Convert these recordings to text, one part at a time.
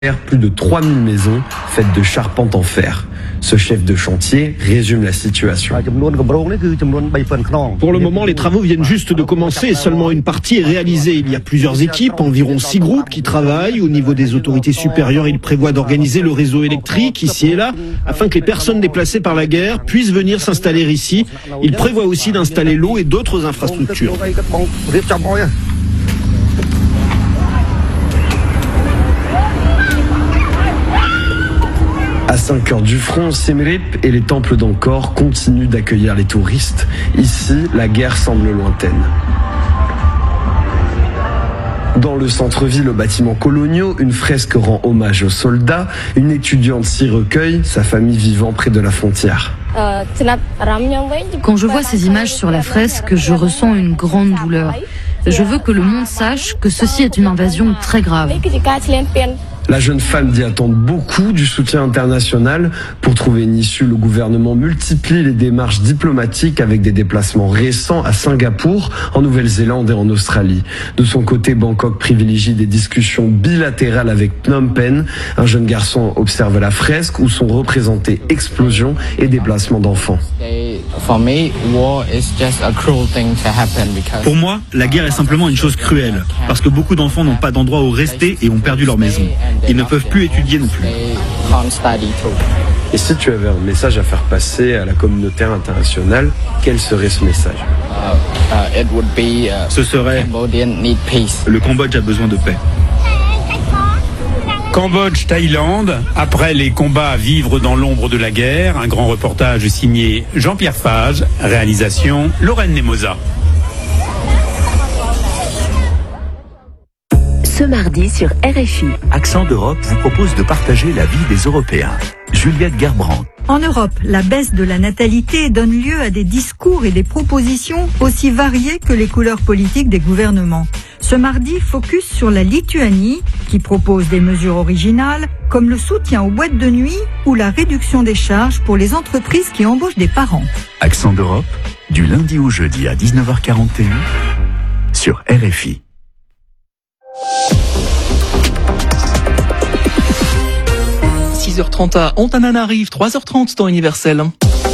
Plus de 3000 maisons faites de charpente en fer. Ce chef de chantier résume la situation. Pour le moment, les travaux viennent juste de commencer et seulement une partie est réalisée. Il y a plusieurs équipes, environ 6 groupes qui travaillent. Au niveau des autorités supérieures, ils prévoient d'organiser le réseau électrique ici et là afin que les personnes déplacées par la guerre puissent venir s'installer ici. Ils prévoient aussi d'installer l'eau et d'autres infrastructures. À 5 heures du front, Siem Reap et les temples d'Angkor continuent d'accueillir les touristes. Ici, la guerre semble lointaine. Dans le centre-ville, aux bâtiments coloniaux, une fresque rend hommage aux soldats. Une étudiante s'y recueille, sa famille vivant près de la frontière. Quand je vois ces images sur la fresque, je ressens une grande douleur. Je veux que le monde sache que ceci est une invasion très grave. La jeune femme dit attendre beaucoup du soutien international. Pour trouver une issue, le gouvernement multiplie les démarches diplomatiques avec des déplacements récents à Singapour, en Nouvelle-Zélande et en Australie. De son côté, Bangkok privilégie des discussions bilatérales avec Phnom Penh. Un jeune garçon observe la fresque où sont représentés explosions et déplacements d'enfants. Pour moi, la guerre est simplement une chose cruelle, parce que beaucoup d'enfants n'ont pas d'endroit où rester et ont perdu leur maison. Ils ne peuvent plus étudier non plus. Et si tu avais un message à faire passer à la communauté internationale, quel serait ce message ? Ce serait le Cambodge a besoin de paix. Cambodge, Thaïlande, après les combats à vivre dans l'ombre de la guerre, un grand reportage signé Jean-Pierre Fage, réalisation Lorraine Nemosa. Ce mardi sur RFI. Accent d'Europe vous propose de partager la vie des Européens. Juliette Gerbrand. En Europe, la baisse de la natalité donne lieu à des discours et des propositions aussi variées que les couleurs politiques des gouvernements. Ce mardi, focus sur la Lituanie, qui propose des mesures originales, comme le soutien aux boîtes de nuit ou la réduction des charges pour les entreprises qui embauchent des parents. Accent d'Europe, du lundi au jeudi à 19h41, sur RFI. – 6h30 à Antananarive, 3h30 dans Universel.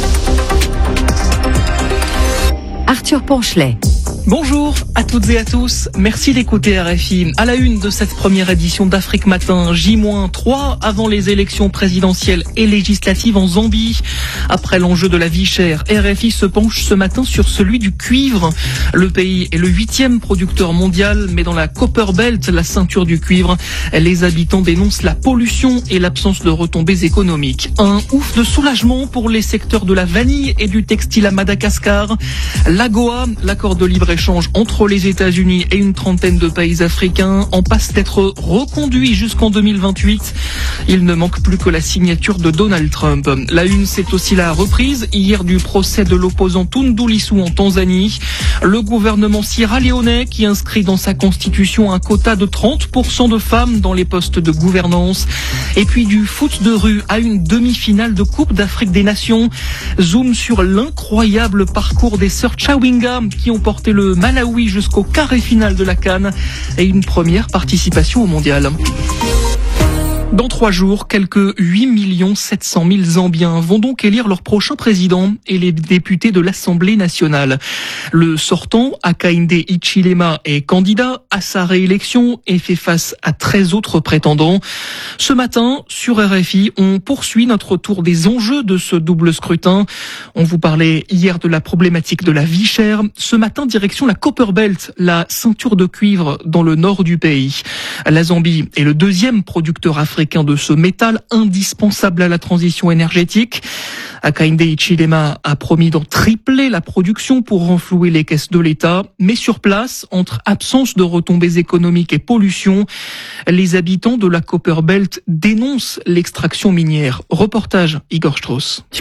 Arthur Ponchelet. Bonjour à toutes et à tous, merci d'écouter RFI. À la une de cette première édition d'Afrique Matin, J-3 avant les élections présidentielles et législatives en Zambie. Après l'enjeu de la vie chère, RFI se penche ce matin sur celui du cuivre. Le pays est le 8e producteur mondial, mais dans la Copper Belt, la ceinture du cuivre, les habitants dénoncent la pollution et l'absence de retombées économiques. Un ouf de soulagement pour les secteurs de la vanille et du textile à Madagascar. L'AGOA, l'accord de libre-échange entre les États-Unis et une trentaine de pays africains, en passe d'être reconduit jusqu'en 2028. Il ne manque plus que la signature de Donald Trump. La une, c'est aussi la reprise hier du procès de l'opposant Tundu Lissu en Tanzanie. Le gouvernement sierra-léonais qui inscrit dans sa constitution un quota de 30% de femmes dans les postes de gouvernance. Et puis du foot de rue à une demi-finale de Coupe d'Afrique des Nations. Zoom sur l'incroyable parcours des sœurs Chawinga qui ont porté le Malawi jusqu'au carré final de la CAN et une première participation au mondial. Dans 3 jours, quelques 8 700 000 Zambiens vont donc élire leur prochain président et les députés de l'Assemblée nationale. Le sortant, Hakainde Hichilema, est candidat à sa réélection et fait face à 13 autres prétendants. Ce matin, sur RFI, on poursuit notre tour des enjeux de ce double scrutin. On vous parlait hier de la problématique de la vie chère. Ce matin, direction la Copper Belt, la ceinture de cuivre dans le nord du pays. La Zambie est le 2e producteur africain de ce métal indispensable à la transition énergétique. Hakainde Hichilema a promis d'en tripler la production pour renflouer les caisses de l'État. Mais sur place, entre absence de retombées économiques et pollution, les habitants de la Copper Belt dénoncent l'extraction minière. Reportage Igor Strauss. C'est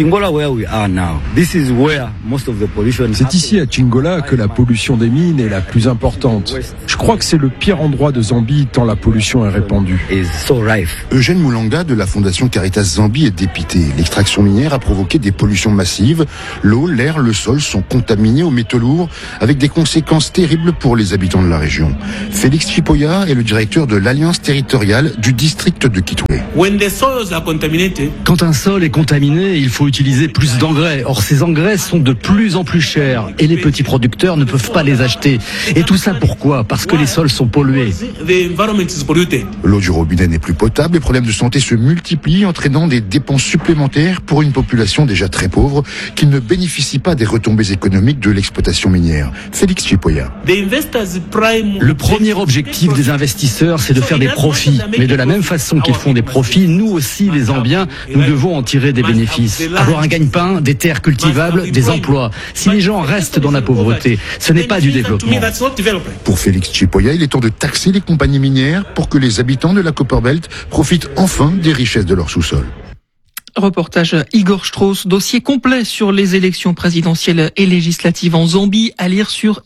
ici à Chingola que la pollution des mines est la plus importante. Je crois que c'est le pire endroit de Zambie tant la pollution est répandue. Eugène Moulanga de la Fondation Caritas Zambie est dépité. L'extraction minière a provoqué des pollutions massives. L'eau, l'air, le sol sont contaminés aux métaux lourds avec des conséquences terribles pour les habitants de la région. Félix Chipoya est le directeur de l'Alliance territoriale du district de Kitwe. Quand un sol est contaminé, il faut utiliser plus d'engrais. Or, ces engrais sont de plus en plus chers et les petits producteurs ne peuvent pas les acheter. Et tout ça pourquoi ? Parce que les sols sont pollués. L'eau du robinet n'est plus potable, les problèmes de santé se multiplient, entraînant des dépenses supplémentaires pour une population déjà très pauvre qui ne bénéficie pas des retombées économiques de l'exploitation minière. Félix Chipoya. Le premier objectif des investisseurs, c'est de faire des profits. Mais de la même façon qu'ils font des profits, nous aussi, les Zambiens, nous devons en tirer des bénéfices. Avoir un gagne-pain, des terres cultivables, des emplois. Si les gens restent dans la pauvreté, ce n'est pas du développement. Pour Félix Chipoya, il est temps de taxer les compagnies minières pour que les habitants de la Copperbelt profitent enfin des richesses de leur sous-sol. Reportage Igor Strauss, dossier complet sur les élections présidentielles et législatives en Zambie, à lire sur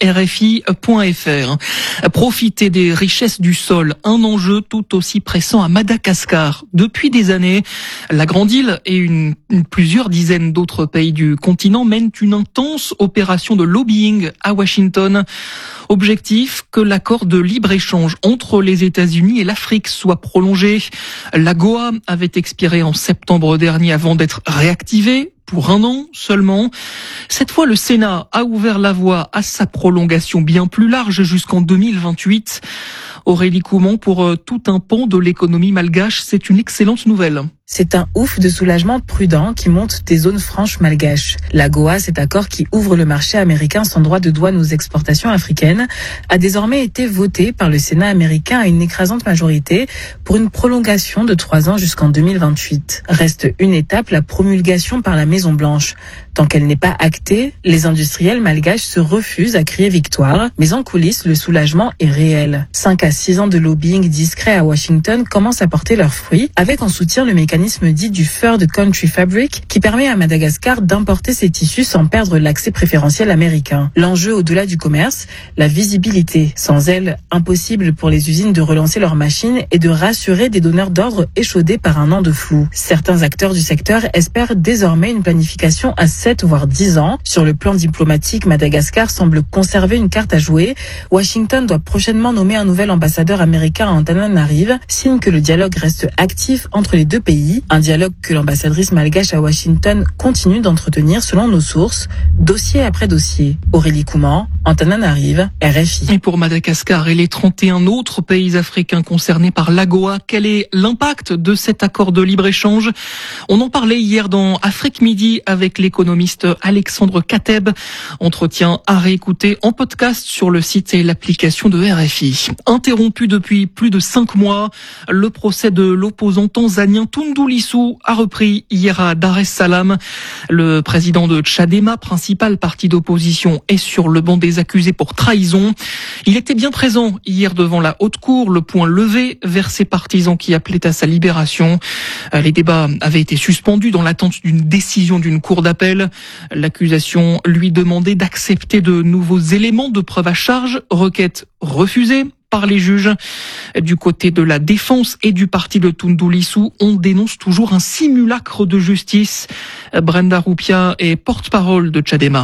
RFI.fr. Profiter des richesses du sol, un enjeu tout aussi pressant à Madagascar. Depuis des années, la Grande Île et plusieurs dizaines d'autres pays du continent mènent une intense opération de lobbying à Washington. Objectif, que l'accord de libre-échange entre les États-Unis et l'Afrique soit prolongé. L'AGOA avait expiré en septembre dernier avant d'être réactivé pour 1 an seulement. Cette fois, le Sénat a ouvert la voie à sa prolongation bien plus large jusqu'en 2028. Aurélie Couman, pour tout un pan de l'économie malgache, c'est une excellente nouvelle. C'est un ouf de soulagement prudent qui monte des zones franches malgaches. L'AGOA, cet accord qui ouvre le marché américain sans droit de douane aux exportations africaines, a désormais été voté par le Sénat américain à une écrasante majorité pour une prolongation de 3 ans jusqu'en 2028. Reste une étape, la promulgation par la Maison-Blanche. Tant qu'elle n'est pas actée, les industriels malgaches se refusent à crier victoire, mais en coulisses, le soulagement est réel. 5 à 6 ans de lobbying discret à Washington commencent à porter leurs fruits, avec en soutien le mécanisme dit du Third Country Fabric, qui permet à Madagascar d'importer ses tissus sans perdre l'accès préférentiel américain. L'enjeu au-delà du commerce, la visibilité. Sans elle, impossible pour les usines de relancer leurs machines et de rassurer des donneurs d'ordre échaudés par un an de flou. Certains acteurs du secteur espèrent désormais une planification à 7 voire 10 ans. Sur le plan diplomatique, Madagascar semble conserver une carte à jouer. Washington doit prochainement nommer un nouvel ambassadeur américain à Antananarive, signe que le dialogue reste actif entre les deux pays. Un dialogue que l'ambassadrice malgache à Washington continue d'entretenir selon nos sources, dossier après dossier. Aurélie Couman, Antananarive, RFI. Et pour Madagascar et les 31 autres pays africains concernés par l'AGOA, quel est l'impact de cet accord de libre-échange ? On en parlait hier dans Afrique Midi avec l'économiste Alexandre Kateb. Entretien à réécouter en podcast sur le site et l'application de RFI. Interrompu depuis plus de 5 mois, le procès de l'opposant tanzanien Tundu Lissu a repris hier à Dar es Salaam. Le président de Chadema, principal parti d'opposition, est sur le banc des accusés pour trahison. Il était bien présent hier devant la haute cour, le poing levé vers ses partisans qui appelaient à sa libération. Les débats avaient été suspendus dans l'attente d'une décision d'une cour d'appel. L'accusation lui demandait d'accepter de nouveaux éléments de preuve à charge, requête refusée par les juges. Du côté de la défense et du parti de Tundu Lissu, on dénonce toujours un simulacre de justice. Brenda Rupia est porte-parole de Chadema.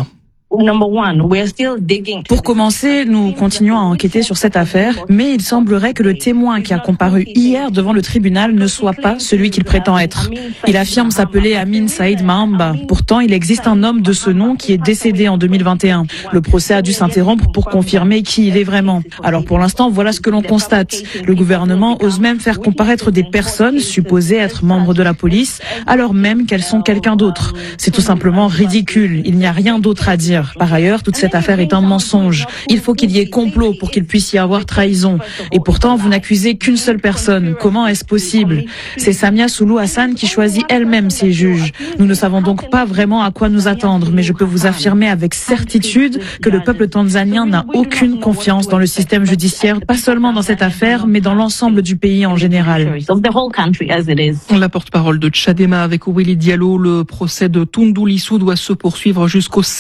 Pour commencer, nous continuons à enquêter sur cette affaire, mais il semblerait que le témoin qui a comparu hier devant le tribunal ne soit pas celui qu'il prétend être. Il affirme s'appeler Amin Saïd Mahamba. Pourtant, il existe un homme de ce nom qui est décédé en 2021. Le procès a dû s'interrompre pour confirmer qui il est vraiment. Alors pour l'instant, voilà ce que l'on constate. Le gouvernement ose même faire comparaître des personnes supposées être membres de la police, alors même qu'elles sont quelqu'un d'autre. C'est tout simplement ridicule. Il n'y a rien d'autre à dire. Par ailleurs, toute cette affaire est un mensonge. Il faut qu'il y ait complot pour qu'il puisse y avoir trahison. Et pourtant, vous n'accusez qu'une seule personne. Comment est-ce possible ? C'est Samia Suluhu Hassan qui choisit elle-même ses juges. Nous ne savons donc pas vraiment à quoi nous attendre, mais je peux vous affirmer avec certitude que le peuple tanzanien n'a aucune confiance dans le système judiciaire, pas seulement dans cette affaire, mais dans l'ensemble du pays en général. La porte-parole de Chadema avec Willy Diallo, le procès de Tundu Lissu doit se poursuivre jusqu'au 7 septembre.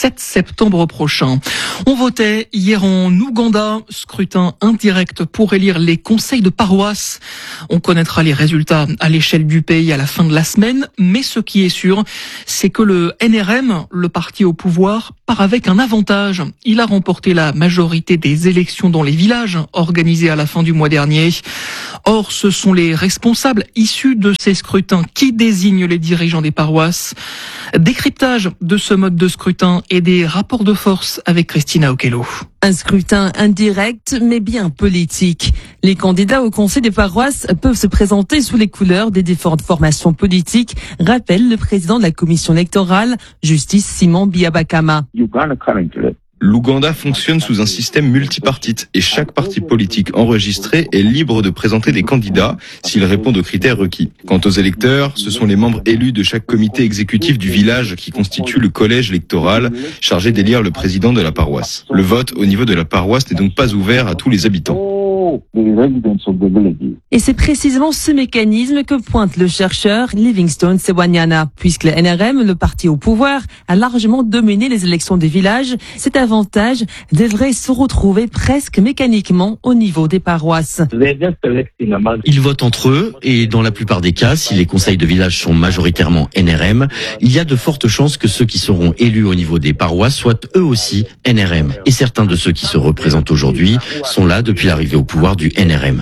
septembre prochain. On votait hier en Ouganda, scrutin indirect pour élire les conseils de paroisse. On connaîtra les résultats à l'échelle du pays à la fin de la semaine, mais ce qui est sûr, c'est que le NRM, le parti au pouvoir, part avec un avantage. Il a remporté la majorité des élections dans les villages organisées à la fin du mois dernier. Or, ce sont les responsables issus de ces scrutins qui désignent les dirigeants des paroisses. Décryptage de ce mode de scrutin et des rapports de force avec Christina Okello. Un scrutin indirect, mais bien politique. Les candidats au conseil des paroisses peuvent se présenter sous les couleurs des différentes formations politiques, rappelle le président de la commission électorale, Justice Simon Biabakama. L'Ouganda fonctionne sous un système multipartite et chaque parti politique enregistré est libre de présenter des candidats s'ils répondent aux critères requis. Quant aux électeurs, ce sont les membres élus de chaque comité exécutif du village qui constituent le collège électoral chargé d'élire le président de la paroisse. Le vote au niveau de la paroisse n'est donc pas ouvert à tous les habitants. Et c'est précisément ce mécanisme que pointe le chercheur Livingstone Sewanyana. Puisque le NRM, le parti au pouvoir, a largement dominé les élections des villages, cet avantage devrait se retrouver presque mécaniquement au niveau des paroisses. Ils votent entre eux et dans la plupart des cas, si les conseils de village sont majoritairement NRM, il y a de fortes chances que ceux qui seront élus au niveau des paroisses soient eux aussi NRM. Et certains de ceux qui se représentent aujourd'hui sont là depuis l'arrivée au pouvoir du NRM.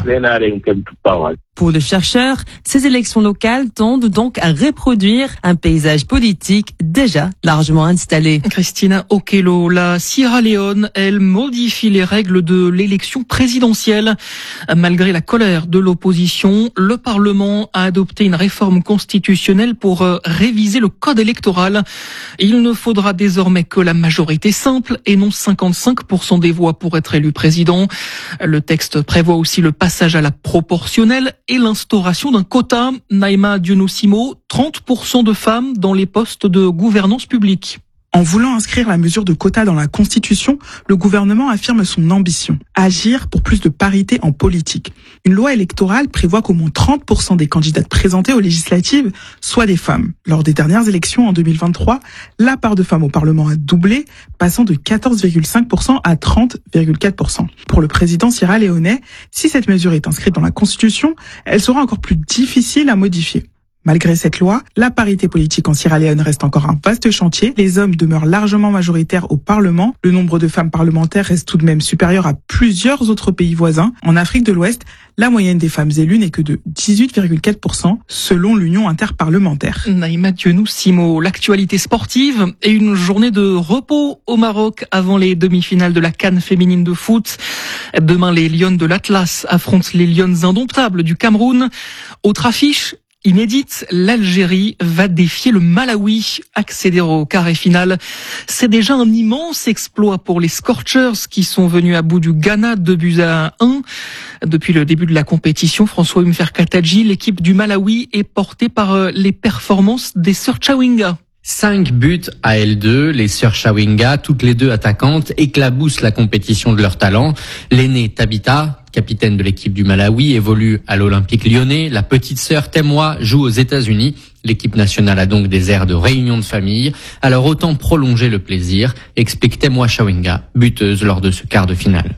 Pour le chercheur, ces élections locales tendent donc à reproduire un paysage politique déjà largement installé. Christina Okello, la Sierra Leone, elle modifie les règles de l'élection présidentielle. Malgré la colère de l'opposition, le Parlement a adopté une réforme constitutionnelle pour réviser le code électoral. Il ne faudra désormais que la majorité simple et non 55% des voix pour être élu président. Le texte prévoit aussi le passage à la proportionnelle et l'instauration d'un quota. Naïma Dionou-Simo, 30% de femmes dans les postes de gouvernance publique. En voulant inscrire la mesure de quota dans la Constitution, le gouvernement affirme son ambition, agir pour plus de parité en politique. Une loi électorale prévoit qu'au moins 30% des candidates présentées aux législatives soient des femmes. Lors des dernières élections en 2023, la part de femmes au Parlement a doublé, passant de 14,5% à 30,4%. Pour le président sierra-léonais, si cette mesure est inscrite dans la Constitution, elle sera encore plus difficile à modifier. Malgré cette loi, la parité politique en Sierra Leone reste encore un vaste chantier. Les hommes demeurent largement majoritaires au Parlement. Le nombre de femmes parlementaires reste tout de même supérieur à plusieurs autres pays voisins. En Afrique de l'Ouest, la moyenne des femmes élues n'est que de 18,4% selon l'Union interparlementaire. Naïma Dionou-Simo, l'actualité sportive et une journée de repos au Maroc avant les demi-finales de la CAN féminine de foot. Demain, les Lionnes de l'Atlas affrontent les Lionnes indomptables du Cameroun. Autre affiche inédite, l'Algérie va défier le Malawi, accéder au carré final. C'est déjà un immense exploit pour les Scorchers qui sont venus à bout du Ghana 2-1. Depuis le début de la compétition, François Mferkataji, l'équipe du Malawi est portée par les performances des sœurs Chawinga. 5 buts à L2, les sœurs Chawinga, toutes les deux attaquantes, éclaboussent la compétition de leur talent. L'aînée Tabitha, capitaine de l'équipe du Malawi, évolue à l'Olympique Lyonnais. La petite sœur Temwa joue aux États-Unis. L'équipe nationale a donc des airs de réunion de famille. Alors autant prolonger le plaisir, explique Temwa Chawinga, buteuse lors de ce quart de finale.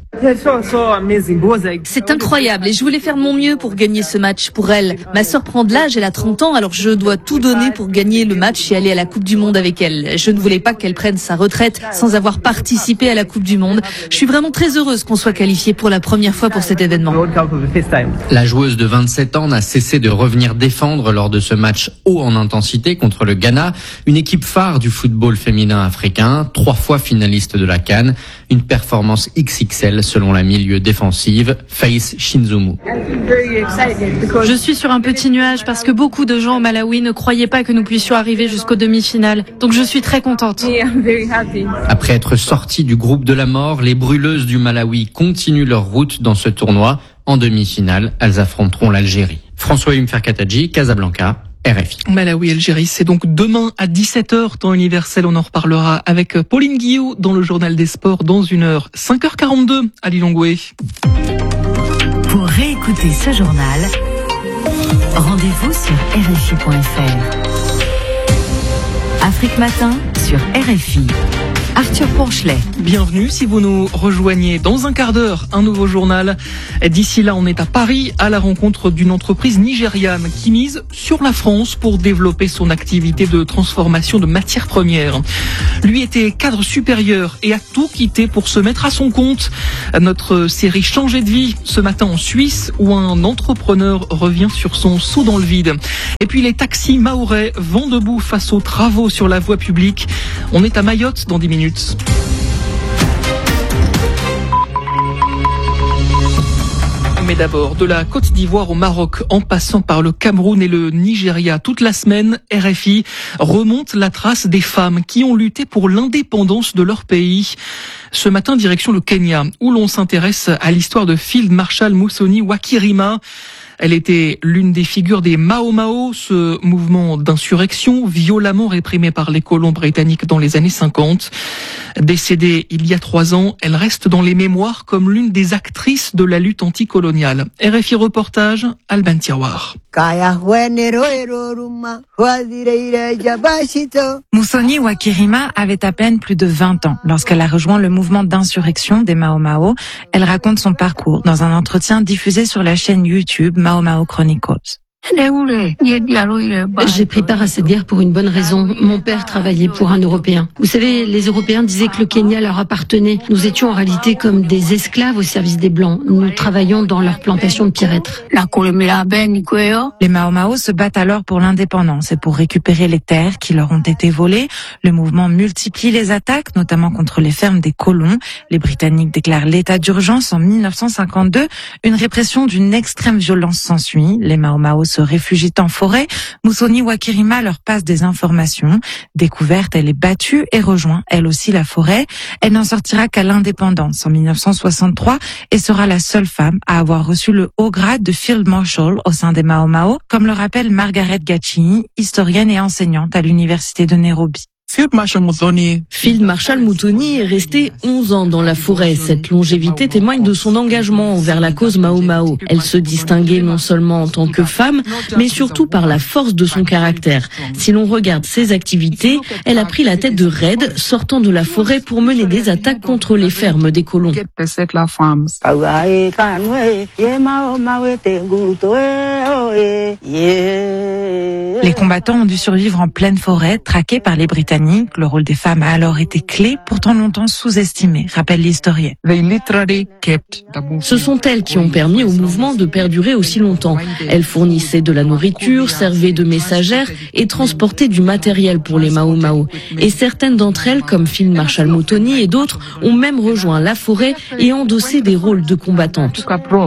C'est incroyable et je voulais faire de mon mieux pour gagner ce match pour elle. Ma sœur prend de l'âge, elle a 30 ans, alors je dois tout donner pour gagner le match et aller à la Coupe du Monde avec elle. Je ne voulais pas qu'elle prenne sa retraite sans avoir participé à la Coupe du Monde. Je suis vraiment très heureuse qu'on soit qualifié pour la première fois pour cet événement. La joueuse de 27 ans n'a cessé de revenir défendre lors de ce match haut en intensité contre le Ghana, une équipe phare du football féminin africain, 3 fois finaliste de la CAN, une performance XXL selon la milieu défensive Faïs Shinzumu. Je suis sur un petit nuage parce que beaucoup de gens au Malawi ne croyaient pas que nous puissions arriver jusqu'aux demi-finales. Donc je suis très contente. Après être sorties du groupe de la mort, les brûleuses du Malawi continuent leur route dans ce tournoi. En demi-finale, elles affronteront l'Algérie. François Mferkataji, Casablanca, RFI. Malawi-Algérie, c'est donc demain à 17h, temps universel. On en reparlera avec Pauline Guillou dans le journal des sports dans 1 heure. 5h42 à Lilongwe. Pour réécouter ce journal, rendez-vous sur RFI.fr. Afrique Matin sur RFI. Arthur Ponchelet. Bienvenue si vous nous rejoignez dans un quart d'heure, un nouveau journal. D'ici là, on est à Paris à la rencontre d'une entreprise nigériane qui mise sur la France pour développer son activité de transformation de matières premières. Lui était cadre supérieur et a tout quitté pour se mettre à son compte. Notre série Changer de vie ce matin en Suisse où un entrepreneur revient sur son saut dans le vide. Et puis les taxis mahorais vont debout face aux travaux sur la voie publique. On est à Mayotte dans 10 minutes. Mais d'abord, de la Côte d'Ivoire au Maroc, en passant par le Cameroun et le Nigeria, toute la semaine, RFI remonte la trace des femmes qui ont lutté pour l'indépendance de leur pays. Ce matin, direction le Kenya, où l'on s'intéresse à l'histoire de Field Marshal Musoni Wakirima. Elle était l'une des figures des Mau Mau, ce mouvement d'insurrection violemment réprimé par les colons britanniques dans les années 50. Décédée il y a 3 ans, elle reste dans les mémoires comme l'une des actrices de la lutte anticoloniale. RFI reportage, Alban Tiawar. Musoni Wakirima avait à peine plus de 20 ans lorsqu'elle a rejoint le mouvement d'insurrection des Mau Mau. Elle raconte son parcours dans un entretien diffusé sur la chaîne YouTube Mau Mau Chronicles. J'ai pris part à cette guerre pour une bonne raison. Mon père travaillait pour un Européen. Vous savez, les Européens disaient que le Kenya leur appartenait. Nous étions en réalité comme des esclaves au service des Blancs. Nous travaillions dans leur plantation de pierrettes. Les Mau Mau se battent alors pour l'indépendance et pour récupérer les terres qui leur ont été volées. Le mouvement multiplie les attaques, notamment contre les fermes des colons. Les Britanniques déclarent l'état d'urgence en 1952. Une répression d'une extrême violence s'ensuit. Les Mau Mau se réfugient en forêt. Musoni Wakirima leur passe des informations. Découverte, elle est battue et rejoint elle aussi la forêt. Elle n'en sortira qu'à l'indépendance en 1963 et sera la seule femme à avoir reçu le haut grade de Field Marshal au sein des Mau Mau, comme le rappelle Margaret Gachi, historienne et enseignante à l'université de Nairobi. Field Marshal Musoni est resté 11 ans dans la forêt. Cette longévité témoigne de son engagement envers la cause Mau Mau. Elle se distinguait non seulement en tant que femme, mais surtout par la force de son caractère. Si l'on regarde ses activités, elle a pris la tête de raids sortant de la forêt pour mener des attaques contre les fermes des colons. Les combattants ont dû survivre en pleine forêt, traqués par les Britanniques. Le rôle des femmes a alors été clé, pourtant longtemps sous-estimé, rappelle l'historienne. Ce sont elles qui ont permis au mouvement de perdurer aussi longtemps. Elles fournissaient de la nourriture, servaient de messagères et transportaient du matériel pour les Mau Mau. Et certaines d'entre elles, comme Field Marshal Musoni et d'autres, ont même rejoint la forêt et endossé des rôles de combattantes.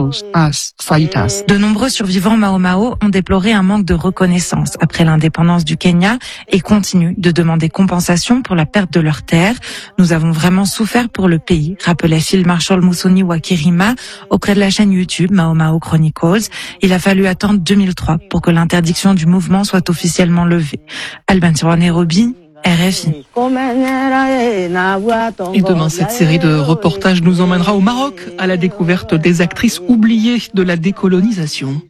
De nombreux survivants Mau Mau ont déploré un manque de reconnaissance après l'indépendance du Kenya et continuent de demander compensation pour la perte de leurs terres. Nous avons vraiment souffert pour le pays, rappelait Field Marshal Musoni Wakirima auprès de la chaîne YouTube Mau Mau Chronicles. Il a fallu attendre 2003 pour que l'interdiction du mouvement soit officiellement levée. Alban Tiawar, Nairobi, RFI. Et demain, cette série de reportages nous emmènera au Maroc à la découverte des actrices oubliées de la décolonisation.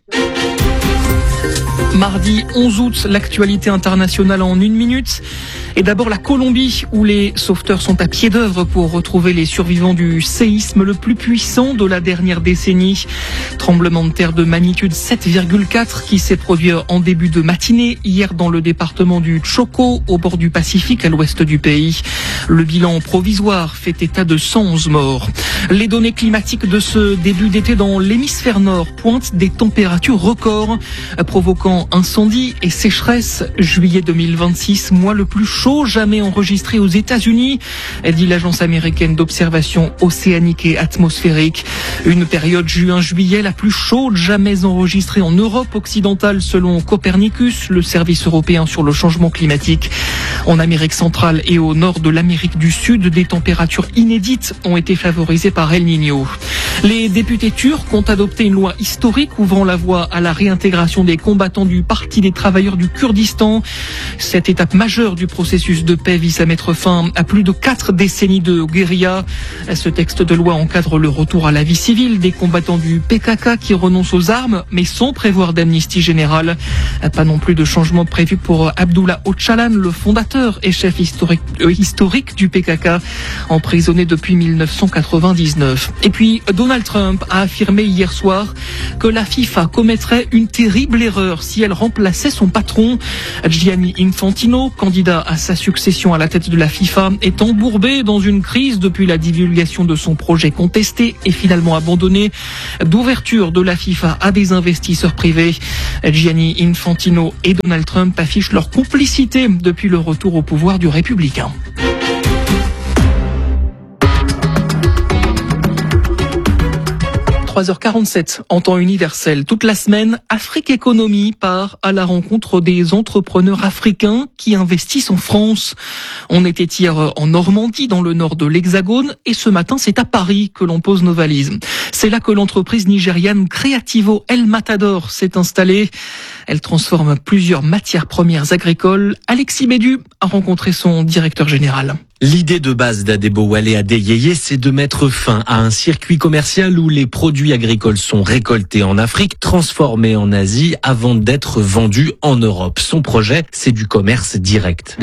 Mardi 11 août, l'actualité internationale en 1 minute. Et d'abord la Colombie, où les sauveteurs sont à pied d'œuvre pour retrouver les survivants du séisme le plus puissant de la dernière décennie. Tremblement de terre de magnitude 7,4 qui s'est produit en début de matinée hier dans le département du Chocó, au bord du Pacifique, à l'ouest du pays. Le bilan provisoire fait état de 111 morts. Les données climatiques de ce début d'été dans l'hémisphère nord pointent des températures records, provoquant incendies et sécheresse. Juillet 2026, mois le plus chaud jamais enregistré aux États-Unis, dit l'agence américaine d'observation océanique et atmosphérique. Une période juin-juillet la plus chaude jamais enregistrée en Europe occidentale selon Copernicus, le service européen sur le changement climatique. En Amérique centrale et au nord de l'Amérique du Sud, des températures inédites ont été favorisées par El Niño. Les députés turcs ont adopté une loi historique ouvrant la voie à la réintégration des combattants du Parti des travailleurs du Kurdistan. Cette étape majeure du processus processus de paix vise à mettre fin à plus de 4 décennies de guérilla. Ce texte de loi encadre le retour à la vie civile des combattants du PKK qui renoncent aux armes, mais sans prévoir d'amnistie générale. Pas non plus de changement prévu pour Abdullah Öcalan, le fondateur et chef historique du PKK, emprisonné depuis 1999. Et puis, Donald Trump a affirmé hier soir que la FIFA commettrait une terrible erreur si elle remplaçait son patron. Gianni Infantino, candidat à sa succession à la tête de la FIFA, est embourbé dans une crise depuis la divulgation de son projet contesté et finalement abandonné d'ouverture de la FIFA à des investisseurs privés. Gianni Infantino et Donald Trump affichent leur complicité depuis le retour au pouvoir du républicain. « 3h47 en temps universel. Toute la semaine, Afrique Économie part à la rencontre des entrepreneurs africains qui investissent en France. On était hier en Normandie, dans le nord de l'Hexagone, et ce matin, c'est à Paris que l'on pose nos valises. C'est là que l'entreprise nigériane Creativo El Matador s'est installée. Elle transforme plusieurs matières premières agricoles. Alexis Bédu a rencontré son directeur général. L'idée de base d'Adebowale Adeyeye, c'est de mettre fin à un circuit commercial où les produits agricoles sont récoltés en Afrique, transformés en Asie, avant d'être vendus en Europe. Son projet, c'est du commerce direct.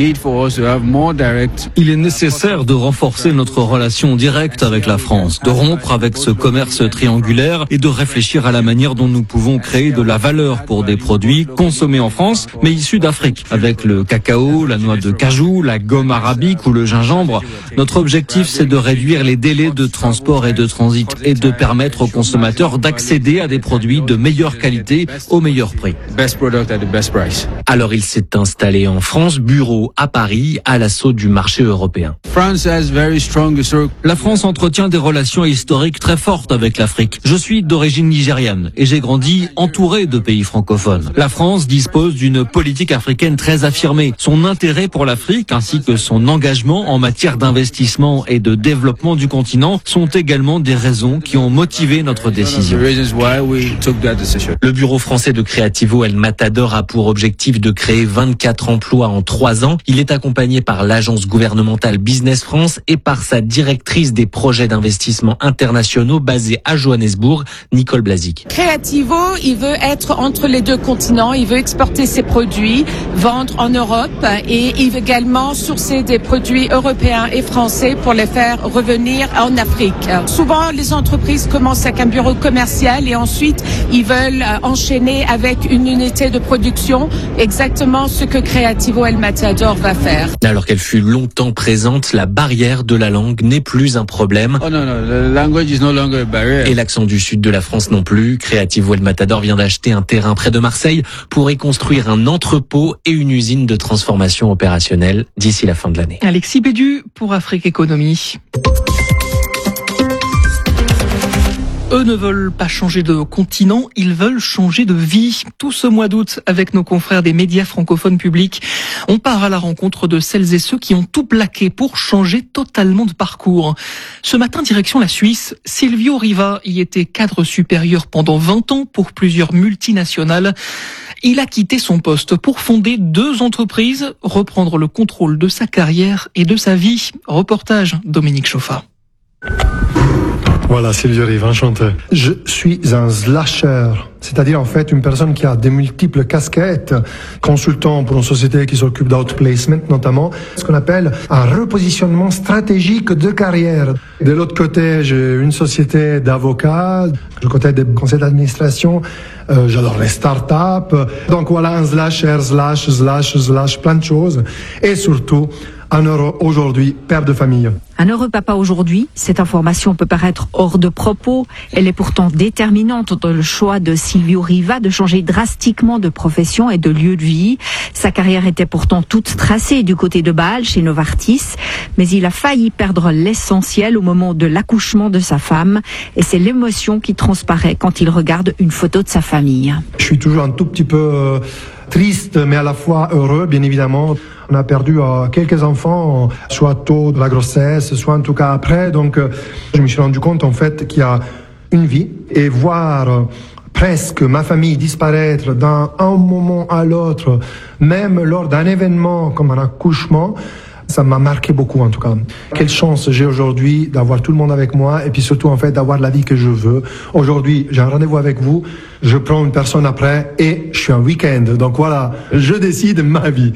Il est nécessaire de renforcer notre relation directe avec la France, de rompre avec ce commerce triangulaire et de réfléchir à la manière dont nous pouvons créer de la valeur pour des produits consommés en France, mais issus d'Afrique, avec le cacao, la noix de cajou, la gomme arabique ou le gingembre. Notre objectif, c'est de réduire les délais de transport et de transit et de permettre aux consommateurs d'accéder à des produits de meilleure qualité au meilleur prix. Alors il s'est installé en France, bureau à Paris, à l'assaut du marché européen. La France entretient des relations historiques très fortes avec l'Afrique. Je suis d'origine nigériane et j'ai grandi entouré de pays francophones. La France dispose d'une politique africaine très affirmée. Son intérêt pour l'Afrique ainsi que son engagement en matière d'investissement et de développement du continent sont également des raisons qui ont motivé notre décision. Le bureau français de Creativo El Matador a pour objectif de créer 24 emplois en 3 ans. Il est accompagné par l'agence gouvernementale Business France et par sa directrice des projets d'investissement internationaux basée à Johannesburg, Nicole Blazik. Creativo, il veut être entre les deux continents, il veut exporter ses produits, vendre en Europe et il veut également sourcer des produits européens et français pour les faire revenir en Afrique. Souvent, les entreprises commencent avec un bureau commercial et ensuite, ils veulent enchaîner avec une unité de production, exactement ce que Creativo El Matador va faire. Alors qu'elle fut longtemps présente, la barrière de la langue n'est plus un problème. Et l'accent du sud de la France non plus. Creativo El Matador vient d'acheter un terrain près de Marseille pour y construire un entrepôt et une usine de transformation opérationnelle d'ici la fin de l'année. Alexis Bédu pour Afrique Économie. Eux ne veulent pas changer de continent, ils veulent changer de vie. Tout ce mois d'août, avec nos confrères des médias francophones publics, on part à la rencontre de celles et ceux qui ont tout plaqué pour changer totalement de parcours. Ce matin, direction la Suisse, Silvio Riva y était cadre supérieur pendant 20 ans pour plusieurs multinationales. Il a quitté son poste pour fonder 2 entreprises, reprendre le contrôle de sa carrière et de sa vie. Reportage Dominique Chauffa. Voilà, Silvio Riva, enchanté. Je suis un slasher, c'est-à-dire en fait une personne qui a des multiples casquettes, consultant pour une société qui s'occupe d'outplacement notamment, ce qu'on appelle un repositionnement stratégique de carrière. De l'autre côté, j'ai une société d'avocats, du côté des conseils d'administration, j'adore les startups. Donc voilà, un slasher, slash, plein de choses. Et surtout, un heureux aujourd'hui, père de famille. Un heureux papa aujourd'hui, cette information peut paraître hors de propos. Elle est pourtant déterminante dans le choix de Silvio Riva de changer drastiquement de profession et de lieu de vie. Sa carrière était pourtant toute tracée du côté de Bâle, chez Novartis. Mais il a failli perdre l'essentiel au moment de l'accouchement de sa femme. Et c'est l'émotion qui transparaît quand il regarde une photo de sa famille. Je suis toujours un tout petit peu triste, mais à la fois heureux, bien évidemment. On a perdu quelques enfants, soit tôt de la grossesse, soit en tout cas après. Donc, je me suis rendu compte, en fait, qu'il y a une vie. Et voir presque ma famille disparaître d'un moment à l'autre, même lors d'un événement comme un accouchement, ça m'a marqué beaucoup en tout cas. Quelle chance j'ai aujourd'hui d'avoir tout le monde avec moi et puis surtout en fait d'avoir la vie que je veux. Aujourd'hui, j'ai un rendez-vous avec vous, je prends une personne après et je suis un week-end. Donc voilà, je décide ma vie.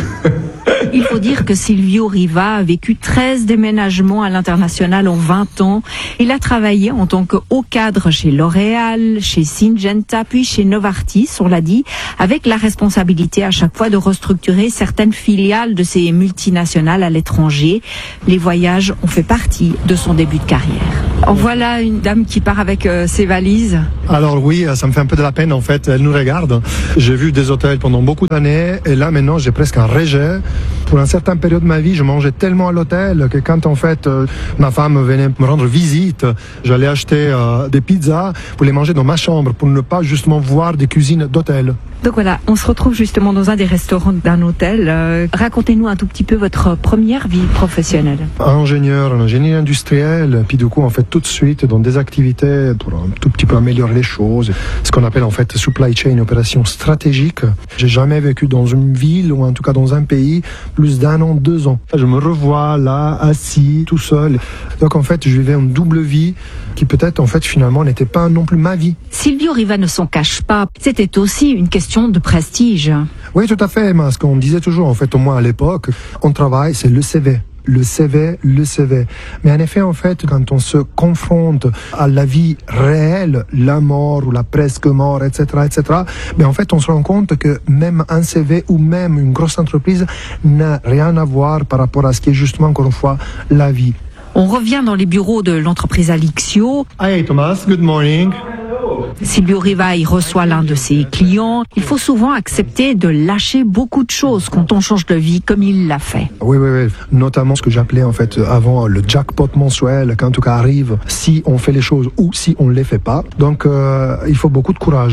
Il faut dire que Silvio Riva a vécu 13 déménagements à l'international en 20 ans. Il a travaillé en tant que haut cadre chez L'Oréal, chez Syngenta, puis chez Novartis, on l'a dit, avec la responsabilité à chaque fois de restructurer certaines filiales de ces multinationales à l'étranger. Les voyages ont fait partie de son début de carrière. En voilà une dame qui part avec ses valises. Alors oui, ça me fait un peu de la peine en fait, elle nous regarde. J'ai vu des hôtels pendant beaucoup d'années et là maintenant j'ai presque un rejet. Pour une certaine période de ma vie, je mangeais tellement à l'hôtel que quand en fait ma femme venait me rendre visite, j'allais acheter des pizzas pour les manger dans ma chambre pour ne pas justement voir des cuisines d'hôtel. Donc voilà, on se retrouve justement dans un des restaurants d'un hôtel. Racontez-nous un tout petit peu votre première vie professionnelle. Ingénieur en génie industriel, puis du coup en fait tout de suite dans des activités pour un tout petit peu améliorer les choses, ce qu'on appelle en fait supply chain, opération stratégique. J'ai jamais vécu dans une ville ou en tout cas dans un pays plus d'1 an, 2 ans. Je me revois là, assis, tout seul. Donc en fait, je vivais une double vie qui peut-être en fait finalement n'était pas non plus ma vie. Silvio Riva ne s'en cache pas. C'était aussi une question de prestige. Oui, tout à fait. Mais ce qu'on disait toujours en fait, au moins à l'époque, on travaille, c'est le CV. Le CV. Mais en effet, en fait, quand on se confronte à la vie réelle, la mort ou la presque mort, etc., mais en fait, on se rend compte que même un CV ou même une grosse entreprise n'a rien à voir par rapport à ce qui est justement, encore une fois, la vie. On revient dans les bureaux de l'entreprise Alixio. Hey Thomas, good morning. Silvio Riva y reçoit l'un de ses clients. Il faut souvent accepter de lâcher beaucoup de choses quand on change de vie comme il l'a fait. Oui. Notamment ce que j'appelais en fait avant le jackpot mensuel, quand en tout cas arrive si on fait les choses ou si on ne les fait pas. Donc il faut beaucoup de courage.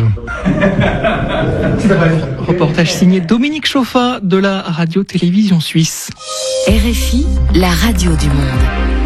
Reportage signé Dominique Chauffa de la radio-télévision suisse. RFI, la radio du monde.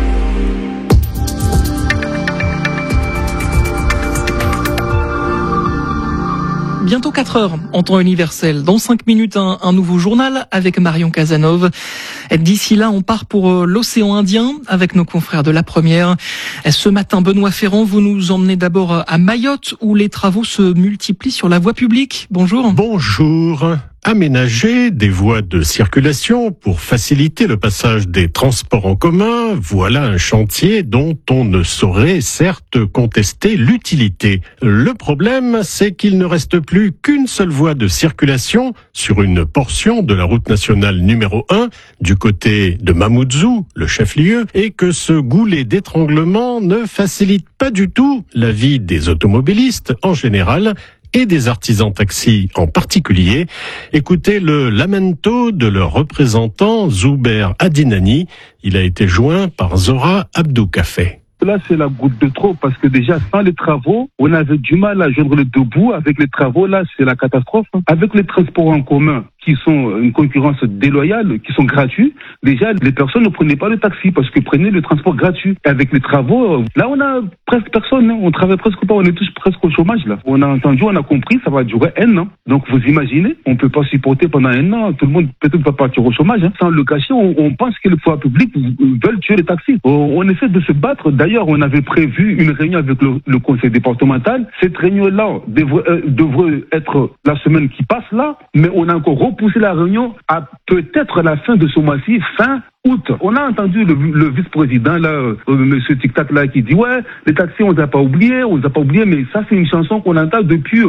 Bientôt 4 heures en temps universel. Dans 5 minutes, un nouveau journal avec Marion Casanov. D'ici là, on part pour l'océan Indien avec nos confrères de La Première. Ce matin, Benoît Ferrand, vous nous emmenez d'abord à Mayotte où les travaux se multiplient sur la voie publique. Bonjour. Bonjour. Aménager des voies de circulation pour faciliter le passage des transports en commun, voilà un chantier dont on ne saurait certes contester l'utilité. Le problème, c'est qu'il ne reste plus qu'une seule voie de circulation sur une portion de la route nationale numéro 1 du côté de Mamoudzou, le chef-lieu, et que ce goulet d'étranglement ne facilite pas du tout la vie des automobilistes en général et des artisans taxis en particulier. Écoutez le lamento de leur représentant Zouber Adinani. Il a été joint par Zora Abdou-Kafé. Là, c'est la goutte de trop parce que déjà, sans les travaux, on avait du mal à joindre le debout. Avec les travaux, là, c'est la catastrophe. Avec les transports en commun, qui sont une concurrence déloyale, qui sont gratuits, déjà, les personnes ne prenaient pas le taxi parce que prenaient le transport gratuit. Et avec les travaux, là, on a presque personne. On travaille presque pas. On est tous presque au chômage, là. On a entendu, on a compris, ça va durer 1 an. Donc, vous imaginez, on peut pas supporter pendant 1 an. Tout le monde peut-être va partir au chômage. Sans le cacher, on pense que les pouvoirs publics veulent tuer les taxis. On essaie de se battre. D'ailleurs, on avait prévu une réunion avec le conseil départemental. Cette réunion-là devrait être la semaine qui passe là, mais on a encore repoussé la réunion à peut-être la fin de ce mois-ci, fin août. On a entendu le vice-président là, monsieur Tic Tac là, qui dit ouais, les taxis on les a pas oubliés, mais ça c'est une chanson qu'on entend depuis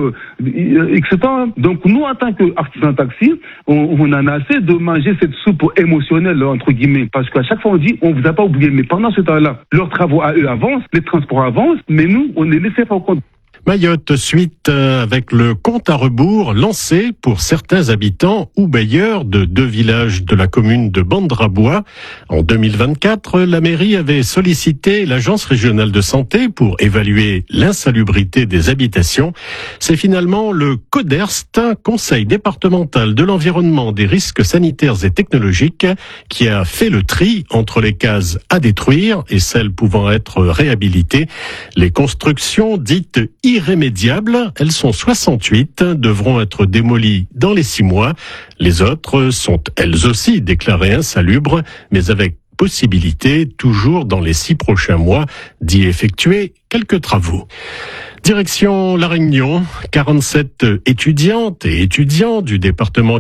X temps. Donc nous en tant qu'artisans taxi, on en a assez de manger cette soupe émotionnelle entre guillemets, parce qu'à chaque fois on dit on vous a pas oublié, mais pendant ce temps-là, leurs travaux à eux avancent, les transports avancent, mais nous on est laissés pas compte. Mayotte, suite avec le compte à rebours lancé pour certains habitants ou bailleurs de 2 villages de la commune de Bandrabois. En 2024, la mairie avait sollicité l'agence régionale de santé pour évaluer l'insalubrité des habitations. C'est finalement le CODERST, Conseil départemental de l'environnement, des risques sanitaires et technologiques, qui a fait le tri entre les cases à détruire et celles pouvant être réhabilitées. Les constructions dites irrémédiables. Elles sont 68, devront être démolies dans les 6 mois. Les autres sont elles aussi déclarées insalubres, mais avec possibilité, toujours dans les 6 prochains mois, d'y effectuer quelques travaux. Direction La Réunion, 47 étudiantes et étudiants du département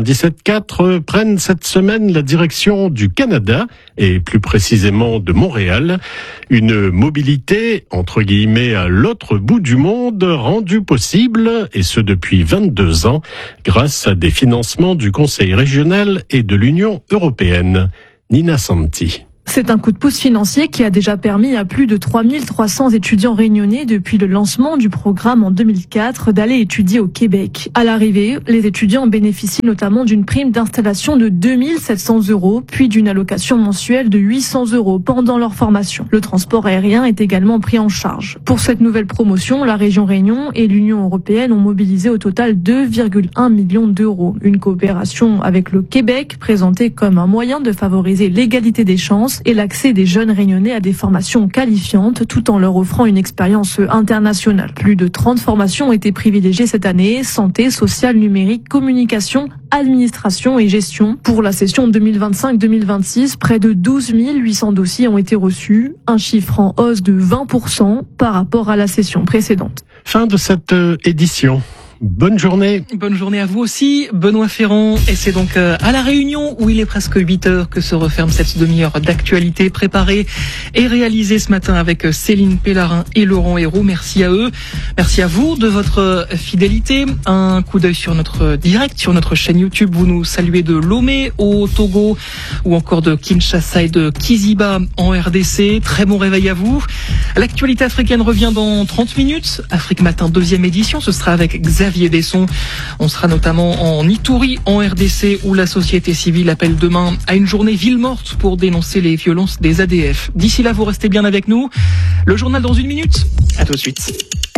97-4 prennent cette semaine la direction du Canada et plus précisément de Montréal. Une mobilité, entre guillemets, à l'autre bout du monde rendue possible, et ce depuis 22 ans, grâce à des financements du Conseil régional et de l'Union européenne. Nina Santi. C'est un coup de pouce financier qui a déjà permis à plus de 3300 étudiants réunionnais depuis le lancement du programme en 2004 d'aller étudier au Québec. À l'arrivée, les étudiants bénéficient notamment d'une prime d'installation de 2700 €, puis d'une allocation mensuelle de 800 € pendant leur formation. Le transport aérien est également pris en charge. Pour cette nouvelle promotion, la région Réunion et l'Union européenne ont mobilisé au total 2,1 millions d'euros. Une coopération avec le Québec présentée comme un moyen de favoriser l'égalité des chances et l'accès des jeunes réunionnais à des formations qualifiantes tout en leur offrant une expérience internationale. Plus de 30 formations ont été privilégiées cette année: santé, social, numérique, communication, administration et gestion. Pour la session 2025-2026, près de 12 800 dossiers ont été reçus, un chiffre en hausse de 20% par rapport à la session précédente. Fin de cette édition. Bonne journée. Bonne journée à vous aussi, Benoît Ferrand. Et c'est donc à La Réunion, où il est presque 8 heures, que se referme cette demi-heure d'actualité préparée et réalisée ce matin avec Céline Pellarin et Laurent Hérault. Merci à eux. Merci à vous de votre fidélité. Un coup d'œil sur notre direct, sur notre chaîne YouTube. Vous nous saluez de Lomé au Togo ou encore de Kinshasa et de Kiziba en RDC. Très bon réveil à vous. L'actualité africaine revient dans 30 minutes. Afrique Matin, 2e édition. Ce sera avec Xavier Desson. On sera notamment en Ituri, en RDC, où la société civile appelle demain à une journée ville morte pour dénoncer les violences des ADF. D'ici là, vous restez bien avec nous. Le journal dans 1 minute. À tout de suite.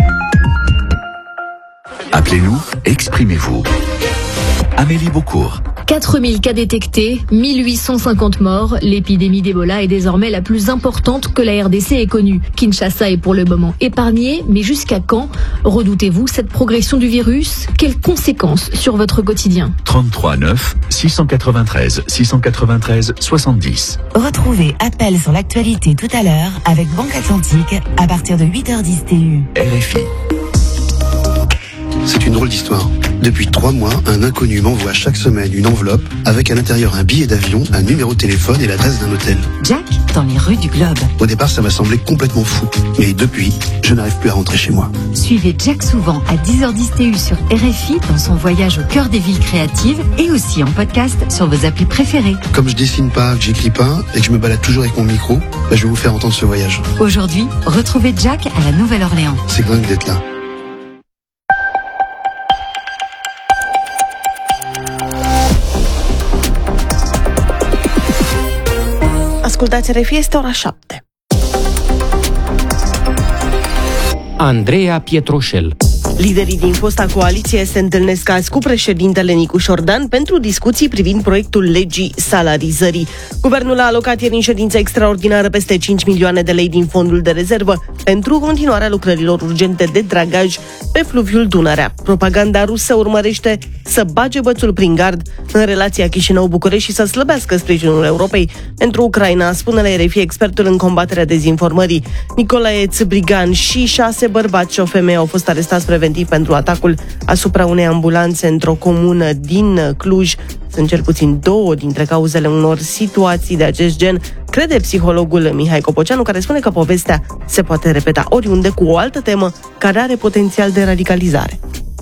Appelez-nous, exprimez-vous. Amélie Beaucourt. 4000 cas détectés, 1850 morts. L'épidémie d'Ebola est désormais la plus importante que la RDC ait connue. Kinshasa est pour le moment épargnée, mais jusqu'à quand? Redoutez-vous cette progression du virus? Quelles conséquences sur votre quotidien? 33 9 693 693 70. Retrouvez Appel sur l'actualité tout à l'heure avec Banque Atlantique à partir de 8h10 TU. RFI. C'est une drôle d'histoire. Depuis 3 mois, un inconnu m'envoie chaque semaine une enveloppe avec à l'intérieur un billet d'avion, un numéro de téléphone et l'adresse d'un hôtel. Jack, dans les rues du Globe. Au départ, ça m'a semblé complètement fou. Mais depuis, je n'arrive plus à rentrer chez moi. Suivez Jack souvent à 10h10 TU sur RFI dans son voyage au cœur des villes créatives et aussi en podcast sur vos applis préférées. Comme je dessine pas, que j'écris pas et que je me balade toujours avec mon micro, je vais vous faire entendre ce voyage. Aujourd'hui, retrouvez Jack à la Nouvelle-Orléans. C'est dingue d'être là. Ascultați RFI, este ora 7. Andreea Pietroșel. Liderii din fosta coaliție se întâlnesc azi cu președintele Nicu Șordan pentru discuții privind proiectul legii salarizării. Guvernul a alocat ieri în ședință extraordinară peste 5 milioane de lei din fondul de rezervă pentru continuarea lucrărilor urgente de dragaj pe fluviul Dunărea. Propaganda rusă urmărește să bage bățul prin gard în relația Chișinău-București și să slăbească sprijinul Europei pentru Ucraina, spune la RFI expertul în combaterea dezinformării. Nicolae Țbrigan și 6 bărbați și o femeie au fost arestați preventiv pentru atacul asupra unei ambulanțe într-o comună din Cluj. Sunt cel puțin 2 dintre cauzele unor situații de acest gen, crede psihologul Mihai Copoceanu, care spune că povestea se poate repeta oriunde cu o altă temă care are potențial de radicalizare.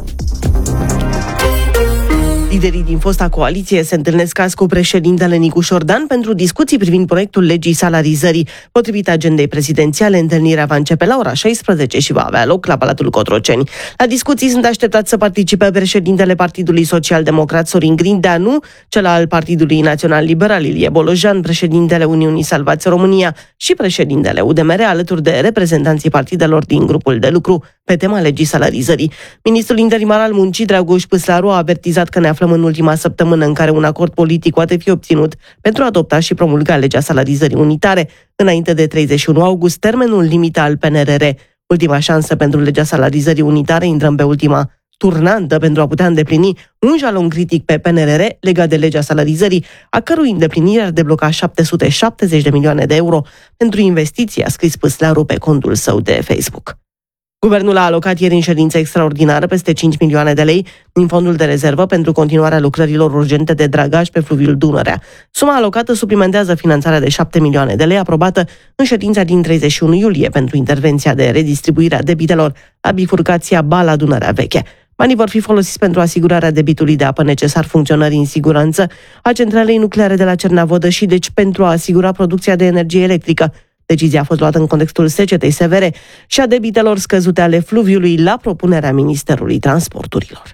Liderii din fosta coaliție se întâlnesc azi cu președintele Nicu Șordan pentru discuții privind proiectul legii salarizării. Potrivit agendei prezidențiale, întâlnirea va începe la ora 16 și va avea loc la Palatul Cotroceni. La discuții sunt așteptați să participe președintele Partidului Social-Democrat Sorin Grindeanu, cel al Partidului Național Liberal Ilie Bolojan, președintele Uniunii Salvați România și președintele UDMR, alături de reprezentanții partidelor din grupul de lucru pe tema legii salarizării. Ministrul interimar al Muncii, Dragoș Păslaru, a avertizat că ne aflăm în ultima săptămână în care un acord politic poate fi obținut pentru a adopta și promulga legea salarizării unitare înainte de 31 august, termenul limită al PNRR. Ultima șansă pentru legea salarizării unitare, intrăm pe ultima turnantă pentru a putea îndeplini un jalon critic pe PNRR legat de legea salarizării, a cărui îndeplinire ar debloca 770 de milioane de euro pentru investiții, a scris Păslaru pe contul său de Facebook. Guvernul a alocat ieri în ședință extraordinară peste 5 milioane de lei din fondul de rezervă pentru continuarea lucrărilor urgente de dragaj pe fluviul Dunărea. Suma alocată suplimentează finanțarea de 7 milioane de lei aprobată în ședința din 31 iulie pentru intervenția de redistribuire a debitelor la bifurcația Bala Dunărea Veche. Banii vor fi folosiți pentru asigurarea debitului de apă necesar funcționării în siguranță a centralei nucleare de la Cernavodă și deci pentru a asigura producția de energie electrică. Decizia a fost luată în contextul secetei severe și a debitelor scăzute ale fluviului la propunerea Ministerului Transporturilor.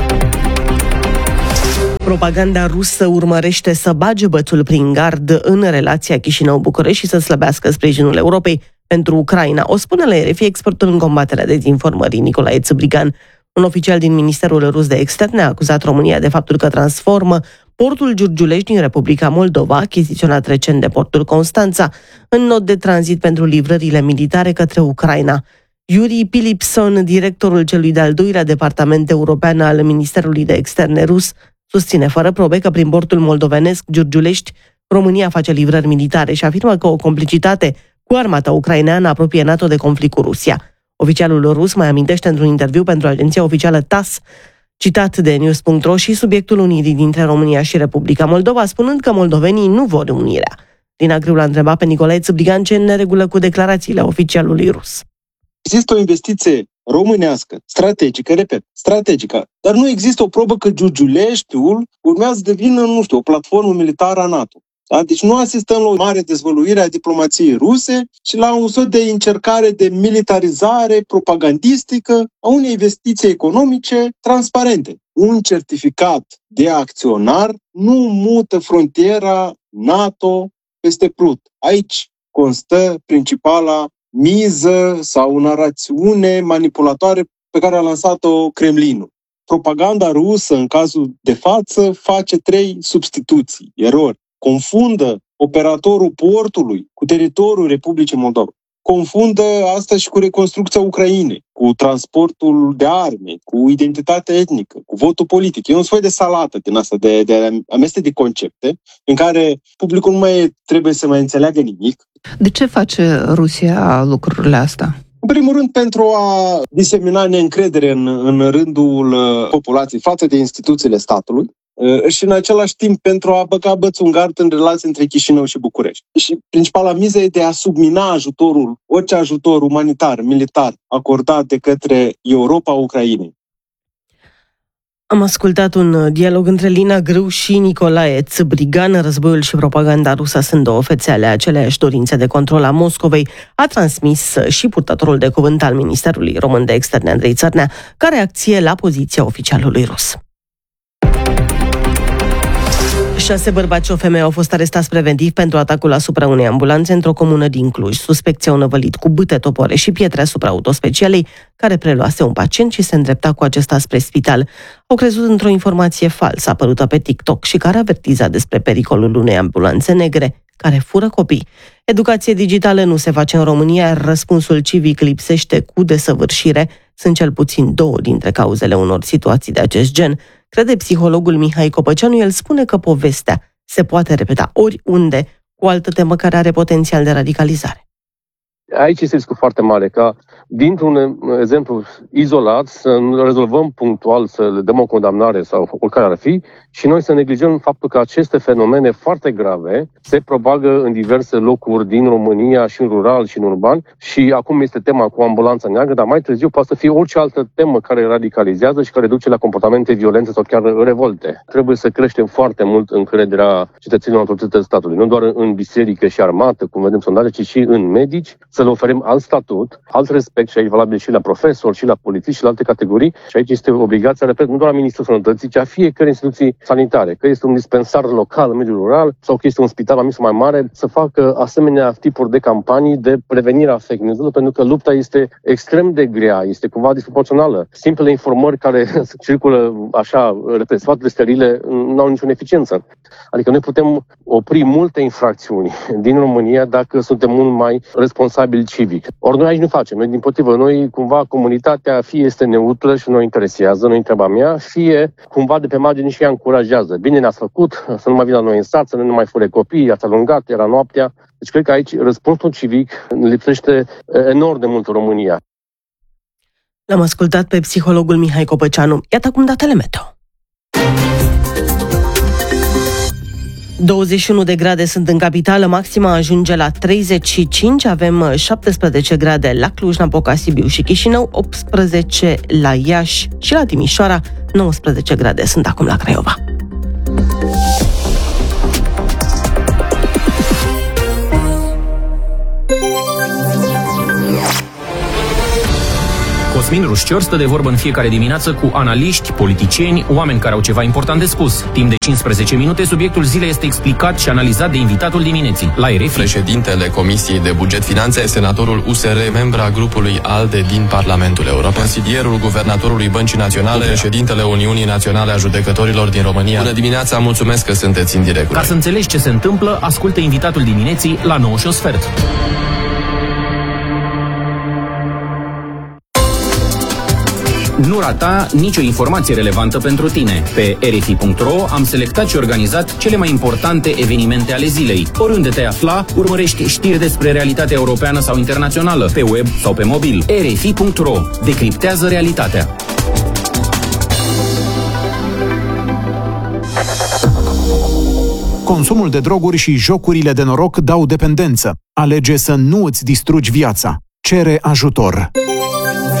Propaganda rusă urmărește să bage bățul prin gard în relația Chișinău-București și să slăbească sprijinul Europei pentru Ucraina. O spune la RFI expertul în combaterea dezinformării Nicolae Țăbrigan. Un oficial din Ministerul Rus de Externe a acuzat România de faptul că transformă portul Giurgiulești din Republica Moldova, achiziționat recent de portul Constanța, în nod de tranzit pentru livrările militare către Ucraina. Yuri Pilipson, directorul celui de-al doilea departament european al Ministerului de Externe rus, susține fără probe că prin portul moldovenesc Giurgiulești România face livrări militare și afirmă că o complicitate cu armata ucraineană apropie NATO de conflict cu Rusia. Oficialul rus mai amintește într-un interviu pentru agenția oficială TASS, citat de News.ro, și subiectul unirii dintre România și Republica Moldova, spunând că moldovenii nu vor unirea. Dina Griu l-a întrebat pe Nicolae Țăbrigan ce neregulă cu declarațiile oficialului rus. Există o investiție românească, strategică, repet, strategică, dar nu există o probă că Giurgiuleștiul urmează să devină, o platformă militară a NATO. Da? Deci nu asistăm la o mare dezvăluire a diplomației ruse și la un soi de încercare de militarizare propagandistică a unei investiții economice transparente. Un certificat de acționar nu mută frontiera NATO peste Prut. Aici constă principala miză sau narațiune manipulatoare pe care a lansat-o Kremlinul. Propaganda rusă, în cazul de față, face 3 substituții, erori. Confundă operatorul portului cu teritoriul Republicii Moldova. Confundă asta și cu reconstrucția Ucrainei, cu transportul de arme, cu identitatea etnică, cu votul politic. E un soi de salată din asta, de amestec de concepte, în care publicul nu mai trebuie să mai înțeleagă nimic. De ce face Rusia lucrurile astea? În primul rând, pentru a disemina neîncredere în rândul populației față de instituțiile statului, și în același timp pentru a băga bățul în gard în relații între Chișinău și București. Și principala miză e de a submina orice ajutor umanitar, militar, acordat de către Europa Ucrainei. Am ascultat un dialog între Lina Grâu și Nicolae Țăbrigan. Războiul și propaganda rusă sunt două fețe ale aceleași dorințe de control a Moscovei, a transmis și purtătorul de cuvânt al Ministerului Român de Externe, Andrei Țărnea, ca reacție la poziția oficialului rus. 6 bărbați și o femeie au fost arestați preventiv pentru atacul asupra unei ambulanțe într-o comună din Cluj. Suspecții au năvălit cu bâte, topoare și pietre asupra autospecialei, care preluase un pacient și se îndrepta cu acesta spre spital. Au crezut într-o informație falsă apărută pe TikTok și care avertiza despre pericolul unei ambulanțe negre care fură copii. Educație digitală nu se face în România, iar răspunsul civic lipsește cu desăvârșire. Sunt cel puțin 2 dintre cauzele unor situații de acest gen. Crede psihologul Mihai Copăceanu. El spune că povestea se poate repeta oriunde cu o altă temă care are potențial de radicalizare. Aici este riscul foarte mare ca, dintr-un exemplu izolat, să rezolvăm punctual, să le dăm o condamnare sau oricare ar fi, și noi să neglijăm faptul că aceste fenomene foarte grave se propagă în diverse locuri din România, și în rural, și în urban, și acum este tema cu ambulanța neagră, dar mai târziu poate să fie orice altă temă care radicalizează și care duce la comportamente violente sau chiar revolte. Trebuie să creștem foarte mult încrederea cetățenilor în autoritățile statului, nu doar în biserică și armată, cum vedem sondaje, ci și în medici, să le oferim alt statut, alt respect, și aici valabil și la profesori, și la polițiști, și la alte categorii. Și aici este obligația, repet, nu doar a Ministrului Sănătății, ci a fiecărei instituții sanitare, că este un dispensar local în mediul rural sau că este un spital mai mic sau mai mare, să facă asemenea tipuri de campanii de prevenire a fake news-ului, pentru că lupta este extrem de grea, este cumva disproporțională. Simplele informări care circulă așa, repet, sfaturile sterile, nu au niciun eficiență. Adică noi putem opri multe infracțiuni din România dacă suntem mult mai responsabili civic. Ori noi aici nu facem. Noi, din Dimpotrivă, noi cumva comunitatea fie este neutră și nu interesează, nu-i treaba mea, fie cumva de pe margine și ea încurajează. Bine ne-ați făcut, să nu mai vină la noi în sat, să nu mai fure copii, ați alungat, era noaptea. Deci cred că aici răspunsul civic lipsește enorm de mult în România. L-am ascultat pe psihologul Mihai Copăceanu. Iată acum datele meteo. 21 de grade sunt în capitală, maxima ajunge la 35, avem 17 grade la Cluj-Napoca, Sibiu și Chișinău, 18 la Iași și la Timișoara, 19 grade sunt acum la Craiova. Cosmin Rușcior stă de vorbă în fiecare dimineață cu analiști, politicieni, oameni care au ceva important de spus. Timp de 15 minute, subiectul zilei este explicat și analizat de invitatul dimineții. La RFI. Președintele Comisiei de Buget Finanțe, senatorul USR, membra grupului ALDE din Parlamentul European, consilierul guvernatorului Băncii Naționale, președintele Uniunii Naționale a Judecătorilor din România. Bună dimineața, mulțumesc că sunteți în direct. Ca să înțelegi ce se întâmplă, ascultă invitatul dimineții la 9:15. Nu rata nicio informație relevantă pentru tine. Pe RFI.ro am selectat și organizat cele mai importante evenimente ale zilei. Oriunde te afla, urmărești știri despre realitatea europeană sau internațională, pe web sau pe mobil. RFI.ro decriptează realitatea. Consumul de droguri și jocurile de noroc dau dependență. Alege să nu îți distrugi viața. Cere ajutor.